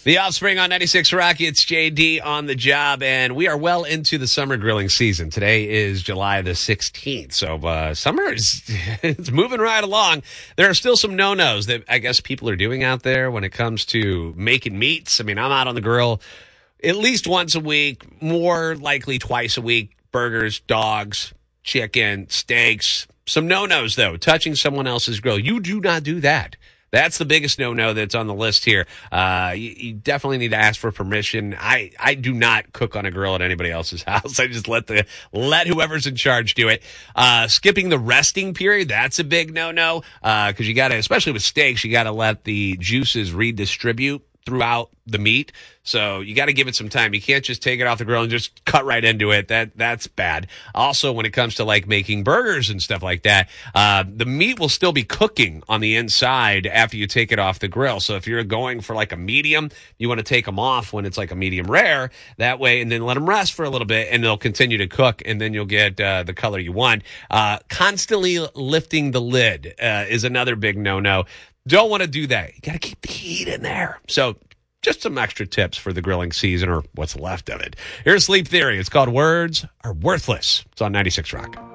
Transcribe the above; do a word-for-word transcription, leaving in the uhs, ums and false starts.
The Offspring on ninety-six Rocky. It's J D on the job, and we are well into the summer grilling season. Today is July the sixteenth, so uh, summer is it's moving right along. There are still some no-nos that I guess people are doing out there when it comes to making meats. I mean, I'm out on the grill at least once a week, more likely twice a week. Burgers, dogs, chicken, steaks. Some no-nos, though. Touching someone else's grill. You do not do that. That's the biggest no-no that's on the list here. Uh, you, you definitely need to ask for permission. I, I do not cook on a grill at anybody else's house. I just let the let whoever's in charge do it. Uh, skipping the resting period, that's a big no-no because uh, you got to, especially with steaks, you got to let the juices redistribute throughout the meat. So you got to give it some time. You can't just take it off the grill and just cut right into it. That that's bad. Also, when it comes to like making burgers and stuff like that, uh, the meat will still be cooking on the inside after you take it off the grill. So if you're going for like a medium, you want to take them off when it's like a medium rare. That way, and then let them rest for a little bit, and they'll continue to cook, and then you'll get uh, the color you want. Uh, constantly lifting the lid uh, is another big no-no. Don't want to do that. You got to keep the heat in there. So just some extra tips for the grilling season or what's left of it. Here's Sleep Theory. It's called Words Are Worthless. It's on ninety-six Rock.